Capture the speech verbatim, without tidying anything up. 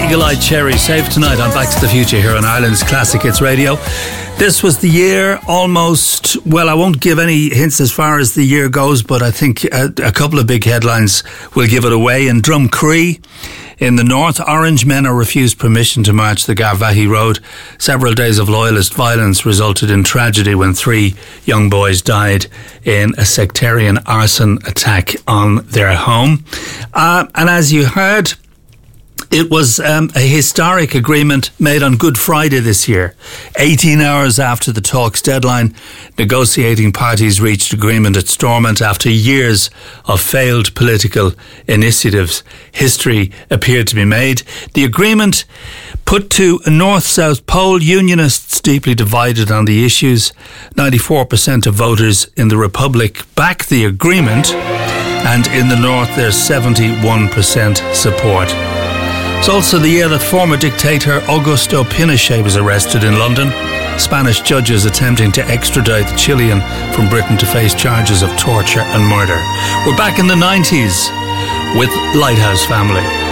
Eagle Eye Cherry, Save Tonight on Back to the Future here on Ireland's Classic Hits Radio. This was the year almost, well, I won't give any hints as far as the year goes, but I think a, a couple of big headlines will give it away. In Drumcree, in the north, Orange men are refused permission to march the Garvaghey Road. Several days of loyalist violence resulted in tragedy when three young boys died in a sectarian arson attack on their home. Uh, and as you heard, it was um, a historic agreement made on Good Friday this year. eighteen hours after the talks deadline, negotiating parties reached agreement at Stormont after years of failed political initiatives. History appeared to be made. The agreement put to a north-south poll, unionists deeply divided on the issues. ninety-four percent of voters in the Republic back the agreement, and in the north there's seventy-one percent support. It's also the year that former dictator Augusto Pinochet was arrested in London. Spanish judges attempting to extradite the Chilean from Britain to face charges of torture and murder. We're back in the nineties with Lighthouse Family.